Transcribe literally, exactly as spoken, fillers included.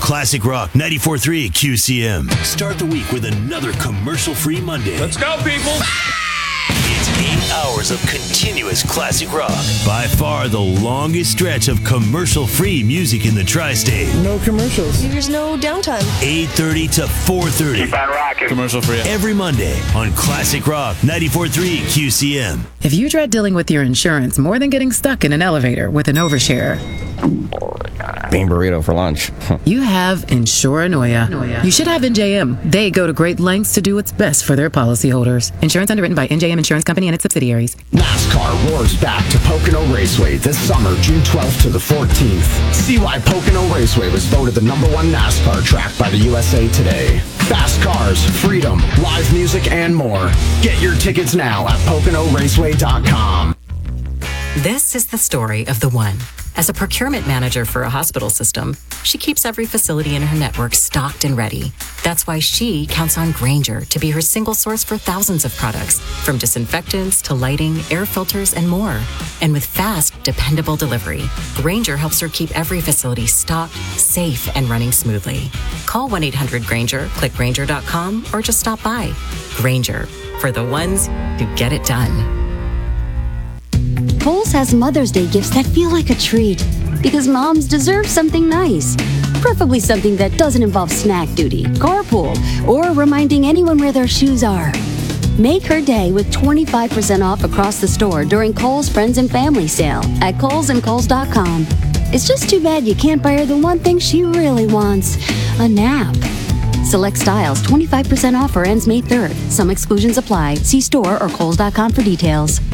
Classic Rock ninety-four point three Q C M. Start the week with another commercial-free Monday. Let's go, people! It's eight hours of continuous classic rock. By far the longest stretch of commercial-free music in the tri-state. No commercials. There's no downtime. eight thirty to four thirty. Keep on rocking. Commercial-free. Every Monday on Classic Rock ninety-four point three Q C M. If you dread dealing with your insurance more than getting stuck in an elevator with an overshare, bean burrito for lunch. you have Insuranoia. You should have N J M. They go to great lengths to do what's best for their policyholders. Insurance underwritten by N J M Insurance Company and its subsidiaries. NASCAR roars back to Pocono Raceway this summer, June twelfth to the fourteenth. See why Pocono Raceway was voted the number one NASCAR track by the U S A Today. Fast cars, freedom, live music, and more. Get your tickets now at Pocono Raceway dot com. This is the story of the one. As a procurement manager for a hospital system, she keeps every facility in her network stocked and ready. That's why she counts on Grainger to be her single source for thousands of products, from disinfectants to lighting, air filters, and more. And with fast, dependable delivery, Grainger helps her keep every facility stocked, safe, and running smoothly. Call one eight hundred Grainger, click Grainger dot com, or just stop by. Grainger, for the ones who get it done. Kohl's has Mother's Day gifts that feel like a treat because moms deserve something nice. Preferably something that doesn't involve snack duty, carpool, or reminding anyone where their shoes are. Make her day with twenty-five percent off across the store during Kohl's Friends and Family Sale at Kohl's and Kohl's dot com. It's just too bad you can't buy her the one thing she really wants, a nap. Select styles, twenty-five percent off or ends May third. Some exclusions apply. See store or Kohl's dot com for details.